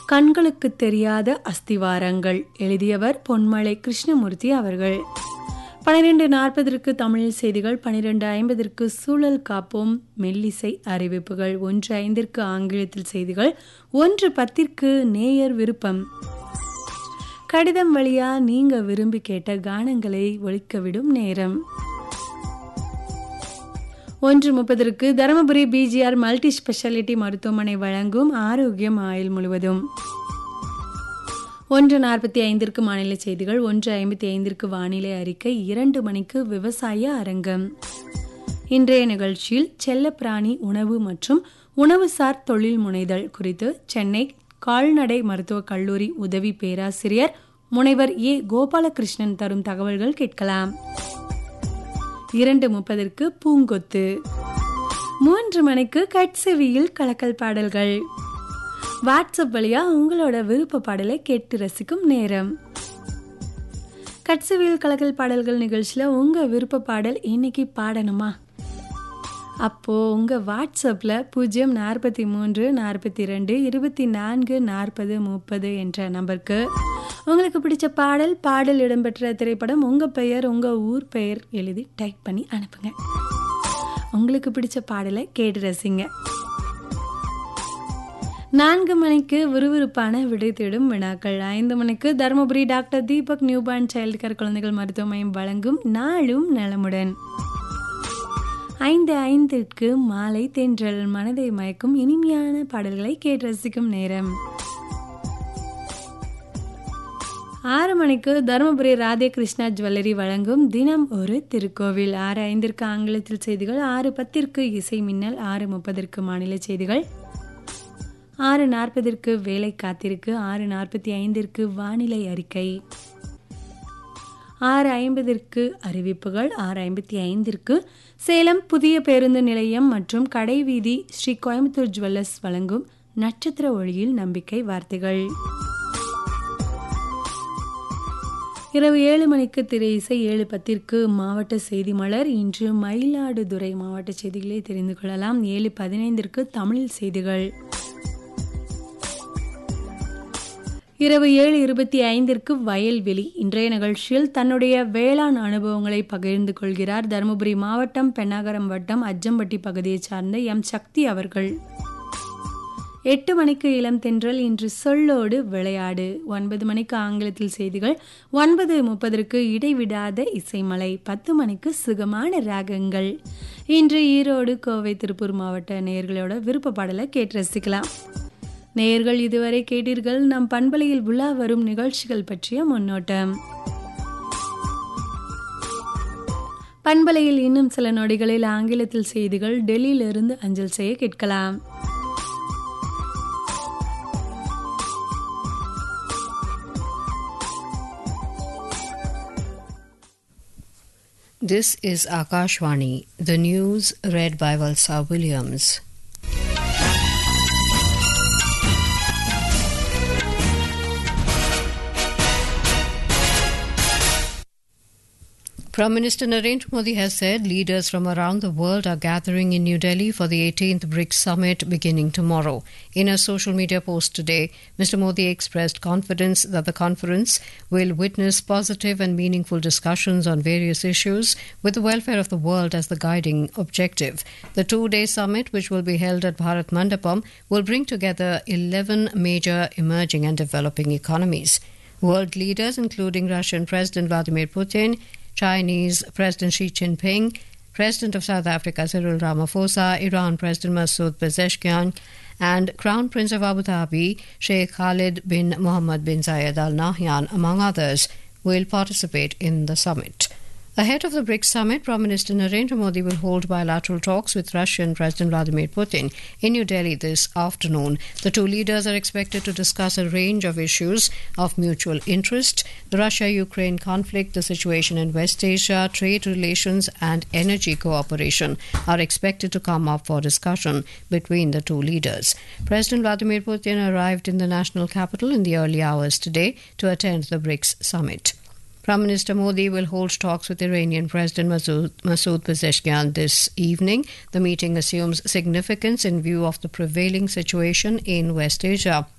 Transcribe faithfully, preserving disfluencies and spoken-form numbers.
கண்களுக்கு தெரியாத அஸ்திவாரங்கள். எழுதியவர் பொன்மலை கிருஷ்ணமூர்த்தி அவர்கள். பனிரெண்டு நாற்பதற்கு தமிழ் செய்திகள், பனிரெண்டு ஐம்பதற்கு சூழல் காப்போம் மெல்லிசை அறிவிப்புகள், ஒன்று ஐந்திற்கு ஆங்கிலத்தில் செய்திகள், ஒன்று பத்திற்கு நேயர் விருப்பம். கடிதம் வழியா நீங்க விரும்பி கேட்ட கானங்களை ஒலிக்கவிடும் நேரம். ஒன்று முப்பதற்கு தருமபுரி பிஜிஆர் மல்டி ஸ்பெஷாலிட்டி மருத்துவமனை வழங்கும் ஆரோக்கியம் ஆயுள் முழுவதும். ஒன்று நாற்பத்தி ஐந்திற்கு மாநில செய்திகள், ஒன்று ஐம்பத்தி ஐந்திற்கு வானிலை அறிக்கை, இரண்டு மணிக்கு விவசாய அரங்கம். இன்றைய நிகழ்ச்சியில் செல்லப்பிராணி உணவு மற்றும் உணவுசார் தொழில் முனைதல் குறித்து சென்னை கால்நடை மருத்துவக் கல்லூரி உதவி பேராசிரியர் முனைவர் ஏ கோபாலகிருஷ்ணன் தரும் தகவல்கள் கேட்கலாம். இரண்டு முப்பதற்கு பூங்கொத்து. மூன்று மணிக்கு கட்செவியில் கலக்கல் பாடல்கள். வாட்ஸ்அப் வழியா உங்களோட விருப்ப பாடலை கேட்டு ரசிக்கும் நேரம். கட்செவியில் கலக்கல் பாடல்கள் நிகழ்ச்சியில் உங்க விருப்ப பாடல் இன்னைக்கு பாடணுமா? அப்போ உங்க வாட்ஸ்அப்ல பூஜ்ஜியம் நாற்பத்தி மூன்று நாற்பத்தி ரெண்டு இருபத்தி நான்கு நாற்பது முப்பது என்ற நம்பருக்கு உங்களுக்கு பிடிச்ச பாடல், பாடல் இடம்பெற்ற திரைப்படம், உங்க பெயர், உங்க ஊர் பெயர் எழுதி டைப் பண்ணி அனுப்புங்க. உங்களுக்கு பிடிச்ச பாடலை கேட்டு ரசிங்க. நான்கு மணிக்கு விறுவிறுப்பான விடை தேடும் வினாக்கள். ஐந்து மணிக்கு Dharmapuri doctor Deepak newborn child care குழந்தைகள் மருத்துவ மையம் வழங்கும் நாளும் நலமுடன். ஐந்து ஐந்திற்கு மாலை தென்றல், மனதை மயக்கும் இனிமையான பாடல்களை கேட்டு ரசிக்கும் நேரம். ஆறு மணிக்கு தருமபுரி ராதே கிருஷ்ணா ஜுவல்லரி வழங்கும் தினம் ஒரு திருக்கோவில். ஆறு ஐந்திற்கு ஆங்கிலத்தில் செய்திகள், ஆறு பத்திற்கு இசை மின்னல், ஆறு முப்பதற்கு மாநில செய்திகள், ஆறு நாற்பதற்கு வேலை காத்திருக்கு, ஆறு நாற்பத்தி ஐந்திற்கு வானிலை அறிக்கை, ஆறு ஐம்பதற்கு அறிவிப்புகள், ஆறு ஐம்பத்தி ஐந்திற்கு சேலம் புதிய பேருந்து நிலையம் மற்றும் கடைவீதி ஸ்ரீ கோயம்புத்தூர் ஜுவல்லர்ஸ் வழங்கும் நட்சத்திர ஒளியில் நம்பிக்கை வார்த்தைகள். இரவு ஏழு மணிக்கு திரை இசை, ஏழு பத்திற்கு மாவட்ட செய்தி மலர். இன்று மயிலாடுதுறை மாவட்ட செய்திகளை தெரிந்து கொள்ளலாம். ஏழு பதினைந்திற்கு தமிழ் செய்திகள். இரவு ஏழு இருபத்தி ஐந்திற்கு வயல்வெளி. இன்றைய நிகழ்ச்சியில் தன்னுடைய வேளாண் அனுபவங்களை பகிர்ந்து கொள்கிறார் தருமபுரி மாவட்டம் பென்னாகரம் வட்டம் அஜ்ஜம்பட்டி பகுதியைச் சார்ந்த எம் சக்தி அவர்கள். எட்டு மணிக்கு இளம் தென்றல், இன்று சொல்லோடு விளையாடு. ஒன்பது மணிக்கு ஆங்கிலத்தில் செய்திகள், ஒன்பது முப்பதற்கு இடைவிடாத இசைமலை, பத்து மணிக்கு சுகமான ராகங்கள். இன்று ஈரோடு, கோவை, திருப்பூர் மாவட்ட நேயர்களோட விருப்ப பாடலை கேட்டு ரசிக்கலாம். நேயர்கள் இதுவரை கேட்டீர்கள் நம் பண்பலையில் உலா வரும் நிகழ்ச்சிகள் பற்றிய முன்னோட்டம். பண்பலையில் இன்னும் சில நொடிகளில் ஆங்கிலத்தில் செய்திகள் டெல்லியிலிருந்து அஞ்சல் செய்ய கேட்கலாம். This is Akashvani, the news read by Valsa Williams. Prime Minister Narendra Modi has said leaders from around the world are gathering in New Delhi for the eighteenth BRICS summit beginning tomorrow. In a social media post today, Mister Modi expressed confidence that the conference will witness positive and meaningful discussions on various issues with the welfare of the world as the guiding objective. The two-day summit, which will be held at Bharat Mandapam, will bring together eleven major emerging and developing economies. World leaders, including Russian President Vladimir Putin, Chinese President Xi Jinping, President of South Africa Cyril Ramaphosa, Iran President Masoud Pezeshkian, and Crown Prince of Abu Dhabi Sheikh Khalid bin Mohammed bin Zayed Al Nahyan, among others, will participate in the summit. Ahead of the BRICS summit, Prime Minister Narendra Modi will hold bilateral talks with Russian President Vladimir Putin in New Delhi this afternoon. The two leaders are expected to discuss a range of issues of mutual interest. The Russia-Ukraine conflict, the situation in West Asia, trade relations and energy cooperation are expected to come up for discussion between the two leaders. President Vladimir Putin arrived in the national capital in the early hours today to attend the BRICS summit. Prime Minister Modi will hold talks with Iranian President Masoud, Masoud Pezeshkian this evening. The meeting assumes significance in view of the prevailing situation in West Asia.